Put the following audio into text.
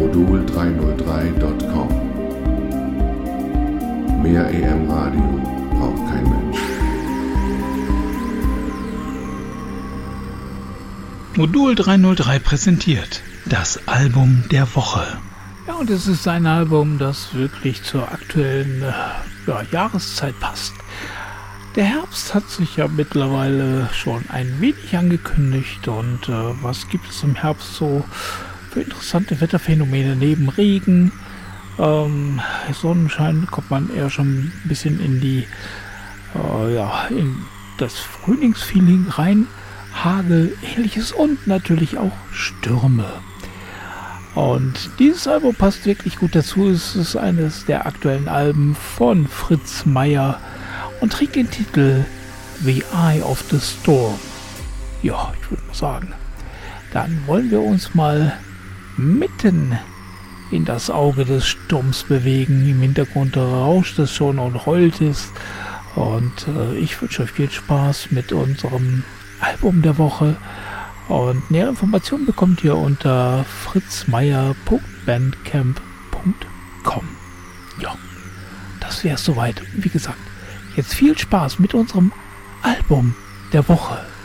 modul303.com. Mehr EM-Radio braucht kein Mensch. Modul 303 präsentiert das Album der Woche. Ja, und es ist ein Album, das wirklich zur aktuellen Jahreszeit passt. Der Herbst hat sich ja mittlerweile schon ein wenig angekündigt und was gibt es im Herbst so für interessante Wetterphänomene neben Regen, Sonnenschein, kommt man eher schon ein bisschen in das Frühlingsfeeling rein, Hagel, ähnliches und natürlich auch Stürme. Und dieses Album passt wirklich gut dazu. Es ist eines der aktuellen Alben von Fritz Meier und trägt den Titel The Eye of the Storm. Ja, ich würde mal sagen, dann wollen wir uns mal mitten in das Auge des Sturms bewegen. Im Hintergrund rauscht es schon und heult es. Und ich wünsche euch viel Spaß mit unserem Album der Woche. Und nähere Informationen bekommt ihr unter fritzmeier.bandcamp.com. Ja, das wäre es soweit. Wie gesagt, jetzt viel Spaß mit unserem Album der Woche.